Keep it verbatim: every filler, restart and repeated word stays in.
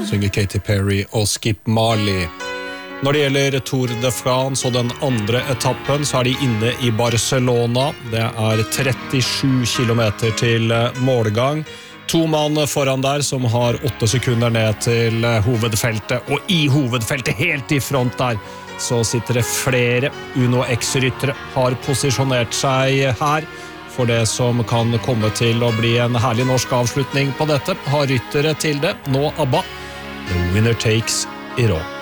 synger Katy Perry og Skip Marley. Når det gjelder Tour de France og den andre etappen, så er de inne i Barcelona. Det er trettisju kilometer til målgang. To mann foran der som har åtte sekunder ned til hovedfeltet, og i hovedfeltet, helt i front der, så sitter det flere Uno X-ryttere, har posisjonert seg her. For det som kan komme til å bli en herlig norsk avslutning på dette, har ryttere til det. Nå ABBA, The Winner Takes It All.